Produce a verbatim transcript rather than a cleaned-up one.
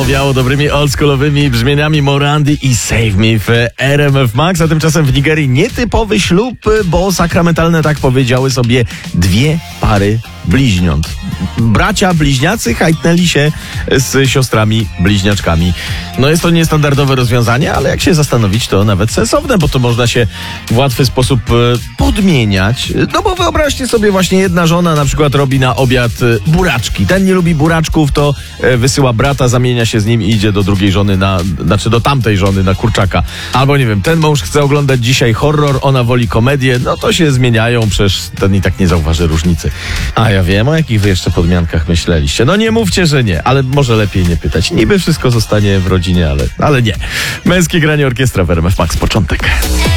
owiało dobrymi oldschoolowymi brzmieniami Morandy i Save Me w R M F Max, a tymczasem w Nigerii nietypowy ślub, bo sakramentalne tak powiedziały sobie dwie pary bliźniąt. Bracia bliźniacy hajtnęli się z siostrami bliźniaczkami. No jest to niestandardowe rozwiązanie, ale jak się zastanowić, to nawet sensowne, bo to można się w łatwy sposób podmieniać. No bo wyobraźcie sobie, właśnie jedna żona na przykład robi na obiad buraczki. Ten nie lubi buraczków, to wysyła brata, zamienia się z nim i idzie do drugiej żony, na, znaczy do tamtej żony na kurczaka. Albo nie wiem, ten mąż chce oglądać dzisiaj horror, ona woli komedię, no to się zmieniają, przecież ten i tak nie zauważy różnicy. A ja wiem, o jakich wy jeszcze podmiankach myśleliście. No nie mówcie, że nie, ale może lepiej nie pytać. Niby wszystko zostanie w rodzinie, ale, ale nie. Męskie granie orkiestra w R M F Max, początek.